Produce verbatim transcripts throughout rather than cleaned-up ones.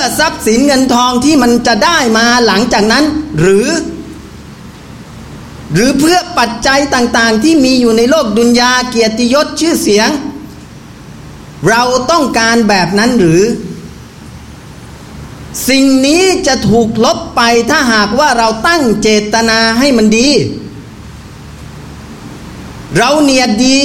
ทรัพย์สินเงินทองที่มันจะได้มาหลังจากนั้นหรือหรือเพื่อปัจจัยต่างๆที่มีอยู่ในโลกดุนยาเกียรติยศชื่อเสียงเราต้องการแบบนั้นหรือสิ่งนี้จะถูกลบไปถ้าหากว่าเราตั้งเจตนาให้มันดีเราเนียดดี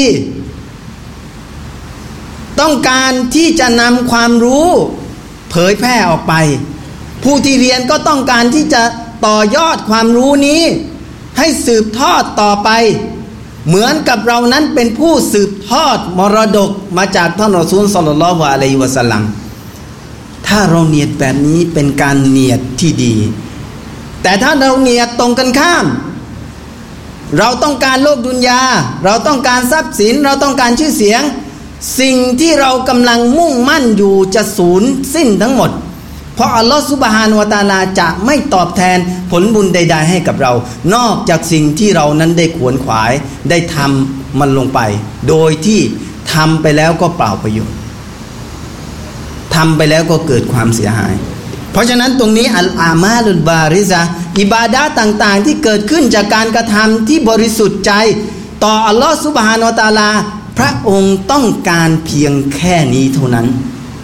ต้องการที่จะนำความรู้เผยแพร่ออกไปผู้ที่เรียนก็ต้องการที่จะต่อยอดความรู้นี้ให้สืบทอดต่อไปเหมือนกับเรานั้นเป็นผู้สืบทอดมรดกมาจากท่านรอซูลศ็อลลัลลอฮุอะลัยฮิวะซัลลัมถ้าเราเนียดแบบนี้เป็นการเนียดที่ดีแต่ถ้าเราเนียดตรงกันข้ามเราต้องการโลกดุนยาเราต้องการทรัพย์สินเราต้องการชื่อเสียงสิ่งที่เรากำลังมุ่งมั่นอยู่จะสูญสิ้นทั้งหมดเพราะอัลลอฮฺซุบฮานะฮูวะตะอาลาจะไม่ตอบแทนผลบุญใดๆให้กับเรานอกจากสิ่งที่เรานั้นได้ขวนขวายได้ทำมันลงไปโดยที่ทำไปแล้วก็เปล่าประโยชน์ทำไปแล้วก็เกิดความเสียหายเพราะฉะนั้นตรงนี้อัลอามาลุลบาริซะอิบาดะห์ต่างๆที่เกิดขึ้นจากการกระทำที่บริสุทธิ์ใจต่ออัลลอฮฺซุบฮานะฮูวะตะอาลาพระองค์ต้องการเพียงแค่นี้เท่านั้น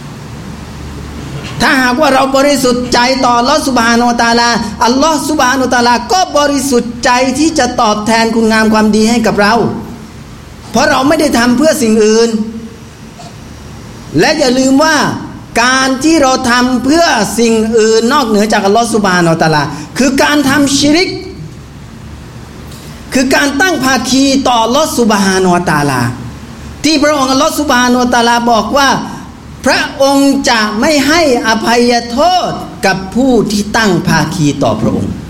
ถ้าหากว่าเราบริสุทธิ์ใจต่ออัลลอฮฺซุบฮานะฮูวะตะอาลาอัลลอฮฺซุบฮานะฮูวะตะอาลาก็บริสุทธิ์ใจที่จะตอบแทนคุณงามความดีให้กับเราเพราะเราไม่ได้ทำเพื่อสิ่งอื่นและอย่าลืมว่าการที่เราทำเพื่อสิ่งอื่นนอกเหนือจากอัลลอฮฺซุบฮานะฮูวะตะอาลาคือการทำชิริกคือการตั้งภาคีต่ออัลลอฮฺซุบฮานะฮูวะตะอาลาที่พระองค์อัลลอฮฺซุบฮานะฮูวะตะอาลาบอกว่าพระองค์จะไม่ให้อภัยโทษกับผู้ที่ตั้งภาคีต่อพระองค์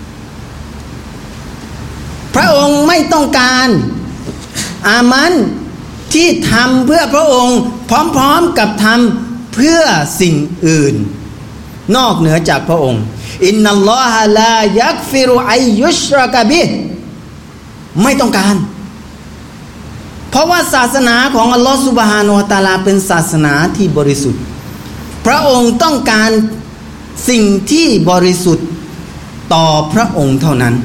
พระองค์ไม่ต้องการอามันที่ทำเพื่อพระองค์พร้อมๆกับทำเพื่อสิ่งอื่นนอกเหนือจากพระองค์อินนัลลอฮะลายักฟิรุอัยยุชรกะบิฮ์ไม่ต้องการเพราะว่าศาสนาของอัลลอฮฺซุบฮานะฮูวะตะอาลาเป็นศาสนาที่บริสุทธิ์พระองค์ต้องการสิ่งที่บริสุทธิ์ต่อพระองค์เท่านั้น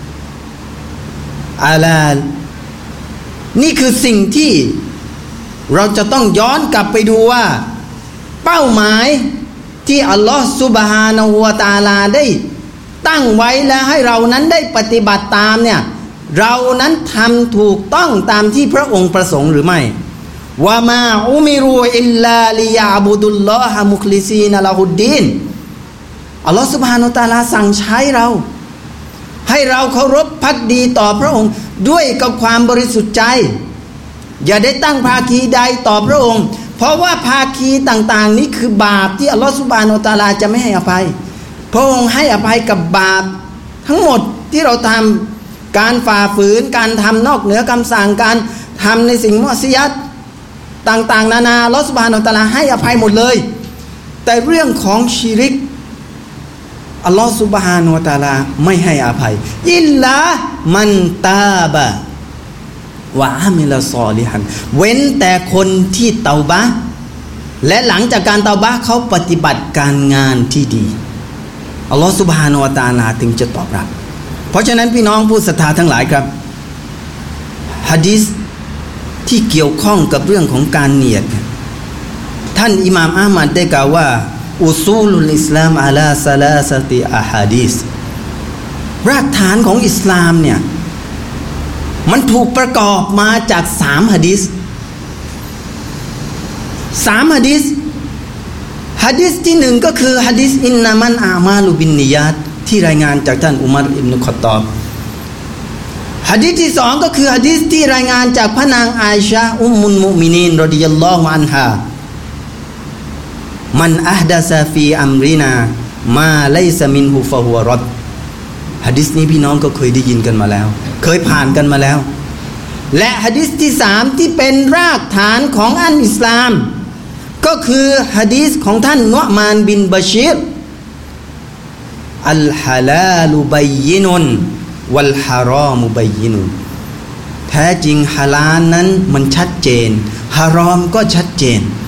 อาลานี่คือสิ่งที่เราจะต้องย้อนกลับไปดูว่าเป้าหมายที่อัลลอฮฺซุบฮานะฮูวะตะอาลาได้ตั้งไว้และให้เรานั้นได้ปฏิบัติตามเนี่ยเรานั้นทำถูกต้องตามที่พระองค์ประสงค์หรือไม่วะมาอุมิรูอิลลาลิยะบุดุลลอฮะมุคลิซีนะละฮุดดีนอัลลอฮฺซุบฮานะฮูวะตะอาลาสั่งใช้เราให้เราเคารพภักดีต่อพระองค์ด้วยกับความบริสุทธิ์ใจอย่าได้ตั้งภาคีใดต่อพระองค์เพราะว่าภาคีต่างๆนี้คือบาปที่อัลลอฮฺซุบฮานะฮูวะตะอาลาจะไม่ให้อภัยพระองค์ให้อภัยกับบาปทั้งหมดที่เราทำการฝ่าฝืนการทำนอกเหนือคำสั่งการทำในสิ่งมุอซิยัตต่างๆนานาอัลเลาะห์ซุบฮานะฮูวะตะอาลาให้อภัยหมดเลยแต่เรื่องของชิริกอัลลอฮฺซุบฮานะฮูวะตะอาลาไม่ให้อภัยอิลลามันตาบะวะอามิลซอลิฮันเว้นแต่คนที่เตาบะห์และหลังจากการเตาบะห์เขาปฏิบัติการงานที่ดีอัลลอฮฺซุบฮานะฮูวะตะอาลาถึงจะตอบรับเพราะฉะนั้นพี่น้องผู้ศรัทธาทั้งหลายครับหะดีษที่เกี่ยวข้องกับเรื่องของการเนียดท่านอิหม่ามอะห์มัดได้กล่าวว่าอุซูลุลอิสลามอะลาซะลาซะติอะฮาดีษรากฐานของอิสลามเนี่ยมันถูกประกอบมาจากสามหะดีษสามหะดีษหะดีษที่หนึ่งก็คือหะดีษอินนามันอามาลุบินนิยาตที่รายงานจากท่านอุมัรอิบนุค็อฏฏอบหะดีษที่สองก็คือหะดีษที่รายงานจากพระนางอาอิชะห์อุมมุลมุมินีนรอฎิยัลลอฮุอันฮามันอะห์ดะซะฟีอัมรินามาไลซะมินฮุฟะฮุวะรัดหะดีษนี้พี่น้องก็เคยได้ยินกันมาแล้วเคยผ่านกันมาแล้วและหะดีษที่สามที่เป็นรากฐานของอันอิสลามก็คือหะดีษของท่านนุอ์มานบินบะชีรอัลฮะลาลุบัยยินุนวัลฮารอมุบัยยินุนแท้จริงฮาลาลนั้นมันชัดเจนฮารอมก็ชัดเจน